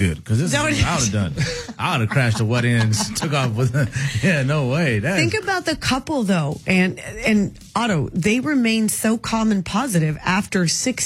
good because this is what I would have done. I would have crashed the wedding and took off with. Yeah, no way. Think about the couple though, and Otto. They remained so calm and positive after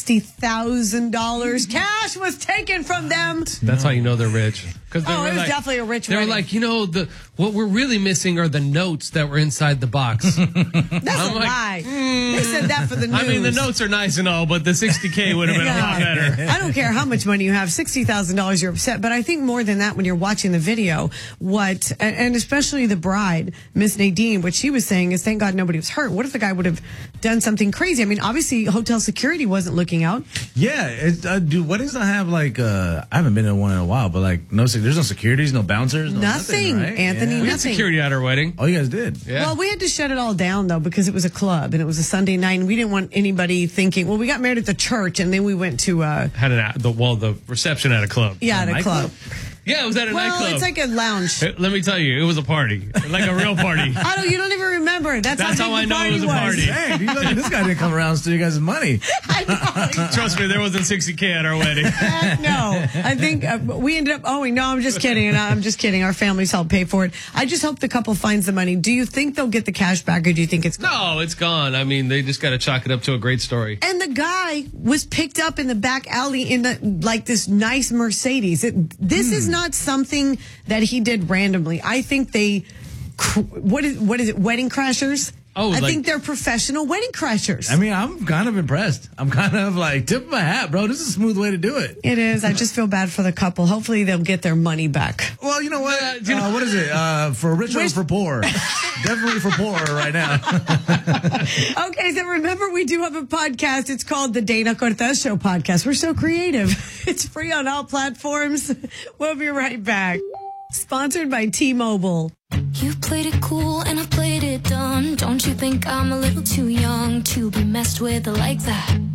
$60,000 cash was taken from them. That's how you know they're rich. It was definitely a rich They were wedding. like, what we're really missing are the notes that were inside the box. That's a lie. They said that for the news. I mean, the notes are nice and all, but the $60K would have been a lot better. I don't care how much money you have, $60,000, you're upset. But I think more than that, when you're watching the video, and especially the bride, Miss Nadine, what she was saying is, thank God nobody was hurt. What if the guy would have done something crazy? I mean, obviously, hotel security wasn't looking out. Yeah, do weddings not have I haven't been to one in a while, but there's no securities, no bouncers, nothing, right? Anthony. Yeah. We had Nothing. security at our wedding. Oh, you guys did? Yeah. Well, we had to shut it all down, though, because it was a club and it was a Sunday night, and we didn't want anybody thinking, well, we got married at the church, and then we went to Had the reception at a club. at a club. Yeah, it was at a nightclub. Well, it's like a lounge. Let me tell you, it was a party. Like a real party. Otto, you don't even remember. That's how I big know the it was a party. Hey, this guy didn't come around and steal you guys' money. I know. Trust me, there wasn't $60K at our wedding. No, I think we ended up owing. No, I'm just kidding. And I'm just kidding. Our families helped pay for it. I just hope the couple finds the money. Do you think they'll get the cash back, or do you think it's gone? No, it's gone. I mean, they just got to chalk it up to a great story. And the guy was picked up in the back alley in this nice Mercedes. This is not something that he did randomly. I think what is it? Wedding crashers? Oh, I think they're professional wedding crashers. I mean, I'm kind of impressed. I'm kind of tip of my hat, bro. This is a smooth way to do it. It is. I just feel bad for the couple. Hopefully they'll get their money back. Well, you know what? What is it? For rich or for poor? Definitely for poor right now. Okay, so remember, we do have a podcast. It's called the Dana Cortez Show Podcast. We're so creative. It's free on all platforms. We'll be right back. Sponsored by T-Mobile. You played it cool and I played it dumb. Don't you think I'm a little too young to be messed with like that?